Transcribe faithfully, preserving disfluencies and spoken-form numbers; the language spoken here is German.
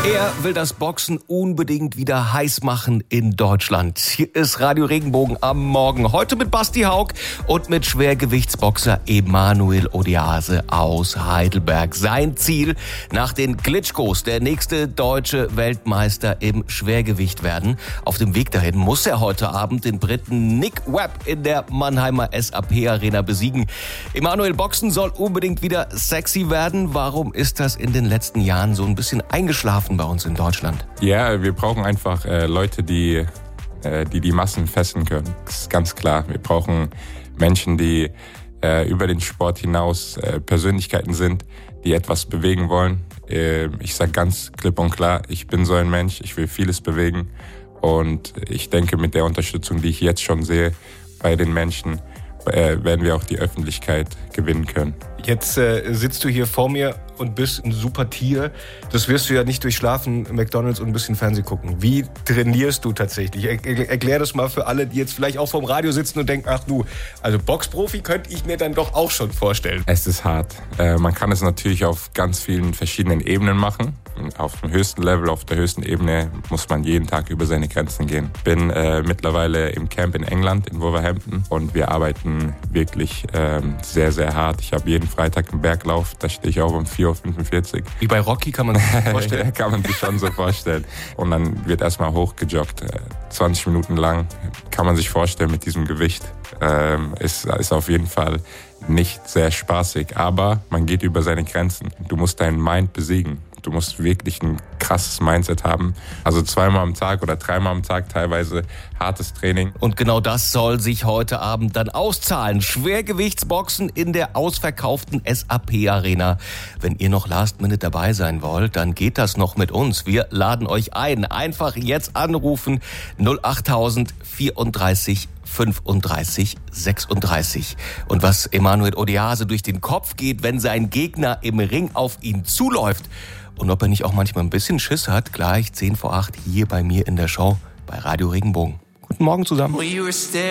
Er will das Boxen unbedingt wieder heiß machen in Deutschland. Hier ist Radio Regenbogen am Morgen. Heute mit Basti Haug und mit Schwergewichtsboxer Emanuel Odiase aus Heidelberg. Sein Ziel, nach den Klitschkos der nächste deutsche Weltmeister im Schwergewicht werden. Auf dem Weg dahin muss er heute Abend den Briten Nick Webb in der Mannheimer S A P Arena besiegen. Emanuel, Boxen soll unbedingt wieder sexy werden. Warum ist das in den letzten Jahren so ein bisschen eingeschlafen bei uns in Deutschland? Ja, wir brauchen einfach äh, Leute, die, äh, die die Massen fesseln können. Das ist ganz klar. Wir brauchen Menschen, die äh, über den Sport hinaus äh, Persönlichkeiten sind, die etwas bewegen wollen. Äh, ich sage ganz klipp und klar, ich bin so ein Mensch, ich will vieles bewegen. Und ich denke, mit der Unterstützung, die ich jetzt schon sehe bei den Menschen, äh, werden wir auch die Öffentlichkeit gewinnen können. Jetzt äh, sitzt du hier vor mir und bist ein super Tier. Das wirst du ja nicht durch Schlafen, McDonald's und ein bisschen Fernsehen gucken. Wie trainierst du tatsächlich? Er, er, erklär das mal für alle, die jetzt vielleicht auch vorm Radio sitzen und denken, ach du, also Boxprofi könnte ich mir dann doch auch schon vorstellen. Es ist hart. Äh, man kann es natürlich auf ganz vielen verschiedenen Ebenen machen. Auf dem höchsten Level, auf der höchsten Ebene muss man jeden Tag über seine Grenzen gehen. Bin äh, mittlerweile im Camp in England, in Wolverhampton, und wir arbeiten wirklich ähm, sehr, sehr hart. Ich habe jeden Freitag einen Berglauf, da stehe ich auch um vier Uhr fünfundvierzig. Wie bei Rocky, kann man sich vorstellen? Ja, kann man sich schon so vorstellen. Und dann wird erstmal hochgejoggt, zwanzig Minuten lang. Kann man sich vorstellen mit diesem Gewicht. Ähm, ist, ist auf jeden Fall nicht sehr spaßig, aber man geht über seine Grenzen. Du musst deinen Mind besiegen. Du musst wirklich ein krasses Mindset haben. Also zweimal am Tag oder dreimal am Tag teilweise hartes Training. Und genau das soll sich heute Abend dann auszahlen. Schwergewichtsboxen in der ausverkauften S A P Arena. Wenn ihr noch Last Minute dabei sein wollt, dann geht das noch mit uns. Wir laden euch ein. Einfach jetzt anrufen. null acht tausend vierunddreißig fünfunddreißig sechsunddreißig. Und was Emanuel Odiase durch den Kopf geht, wenn sein Gegner im Ring auf ihn zuläuft. Und ob er nicht auch manchmal ein bisschen Schiss hat, gleich zehn vor acht hier bei mir in der Show bei Radio Regenbogen. Guten Morgen zusammen.